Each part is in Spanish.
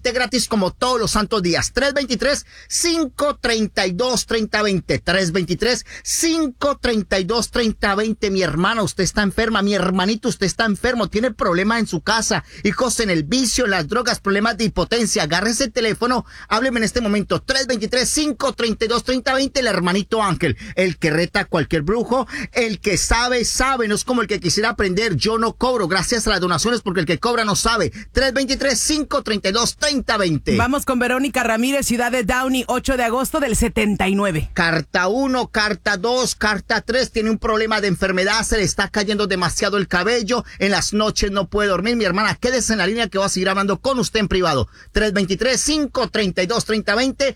3020 gratis como todos los santos días. 323-532-3020. 323-532-3020. Mi hermana, usted está enferma. Mi hermanito, usted está enfermo. Tiene problemas en su casa. Hijos en el vicio, en las drogas, problemas de impotencia. Agárrese el teléfono. Hábleme en este momento. 323-532-3020. El hermanito Ángel. El que reta a cualquier brujo. El que sabe, sabe. No es como el que quisiera aprender. Yo no cobro. Gracias a las donaciones porque el que cobra no sabe. 323-532-3020. Vamos con Verónica Ramírez, ciudad de Downey, 8 de agosto del 79. Carta 1, carta 2, carta 3. Tiene un problema de enfermedad. Se le está cayendo demasiado el cabello. En las noches no puede dormir. Mi hermana, quédese en la línea que voy a seguir hablando con usted en privado. 323-532-3020.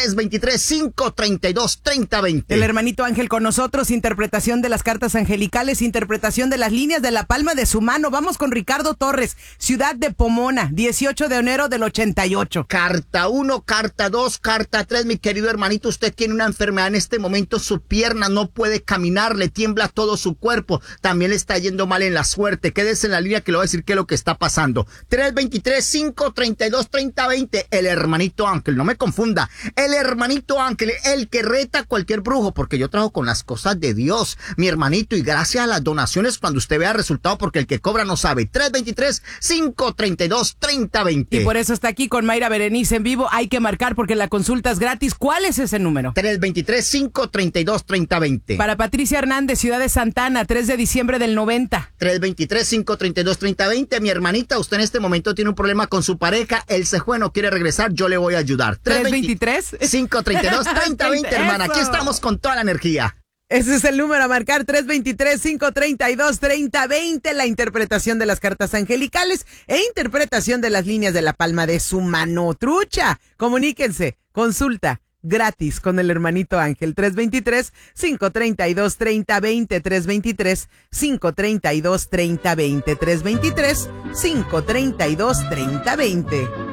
323-532-3020. El hermanito Ángel con nosotros. Interpretación de las cartas angelicales. Interpretación de las líneas de la palma de su mano. Vamos con Ricardo Torres, ciudad de Pomona, 18 de enero del 88. Carta 1, carta 2, carta 3. Mi querido hermanito, usted tiene una enfermedad en este momento. Su pierna no puede caminar, le tiembla todo su cuerpo. También le está yendo mal en la suerte. Quédese en la línea que le voy a decir qué es lo que está pasando. 323-532-3020. El hermanito Ángel, no me confunda. El hermanito Ángel, el que reta a cualquier brujo, porque yo trabajo con las cosas de Dios, mi hermanito, y gracias a las donaciones cuando usted vea resultado, porque el que cobra no sabe. 323-532-3020. Y por eso está aquí con Mayra Berenice en vivo. Hay que marcar porque la consulta es gratis. ¿Cuál es ese número? 323-532-3020. Para Patricia Hernández, ciudad de Santana, 3 de diciembre del 90. 323-532-3020. Mi hermanita, usted en este momento tiene un problema con su pareja. Él se fue, no quiere regresar. Yo le voy a ayudar. 323-532-3020, hermana. Aquí estamos con toda la energía. Ese es el número a marcar, 323-532-3020, la interpretación de las cartas angelicales e interpretación de las líneas de la palma de su mano. Trucha, comuníquense, consulta gratis con el hermanito Ángel, 323-532-3020, 323-532-3020, 323-532-3020.